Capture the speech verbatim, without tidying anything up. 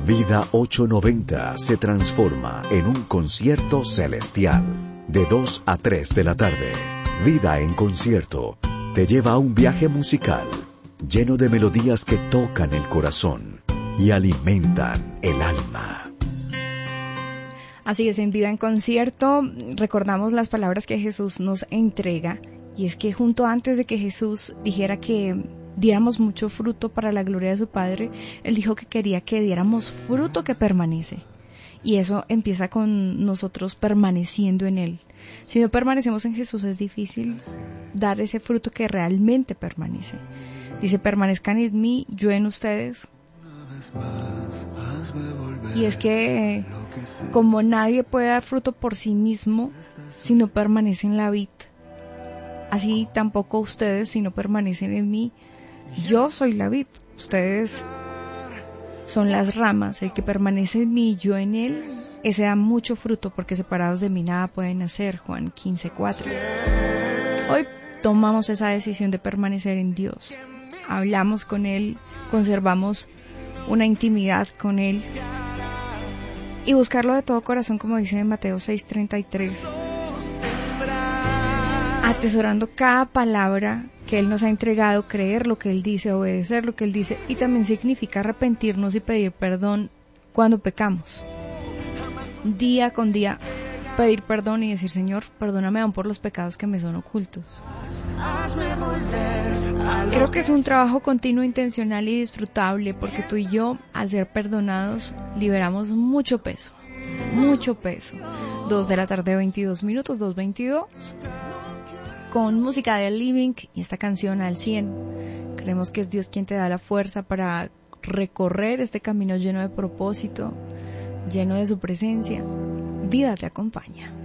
Vida ochocientos noventa se transforma en un concierto celestial. De dos a tres de la tarde, Vida en Concierto te lleva a un viaje musical lleno de melodías que tocan el corazón y alimentan el alma. Así es, en Vida en Concierto recordamos las palabras que Jesús nos entrega, y es que junto antes de que Jesús dijera que diéramos mucho fruto para la gloria de su Padre, Él dijo que quería que diéramos fruto que permanece. Y eso empieza con nosotros permaneciendo en Él. Si no permanecemos en Jesús, es difícil dar ese fruto que realmente permanece. Dice, permanezcan en mí, yo en ustedes. Y es que como nadie puede dar fruto por sí mismo si no permanece en la vid, así tampoco ustedes si no permanecen en mí. Yo soy la vid, ustedes son las ramas. El que permanece en mí, yo en él, ese da mucho fruto, porque separados de mí nada pueden hacer. Juan quince cuatro. Hoy tomamos esa decisión de permanecer en Dios. Hablamos con Él, conservamos una intimidad con Él y buscarlo de todo corazón, como dice en Mateo seis treinta y tres, atesorando cada palabra que Él nos ha entregado, creer lo que Él dice, obedecer lo que Él dice, y también significa arrepentirnos y pedir perdón cuando pecamos. Día con día pedir perdón y decir, Señor, perdóname aún por los pecados que me son ocultos. Creo que es un trabajo continuo, intencional y disfrutable, porque tú y yo, al ser perdonados, liberamos mucho peso, mucho peso. Dos de la tarde, veintidós minutos, dos veintidós. Con música de Living y esta canción al cien. Creemos que es Dios quien te da la fuerza para recorrer este camino lleno de propósito, lleno de su presencia. Vida te acompaña.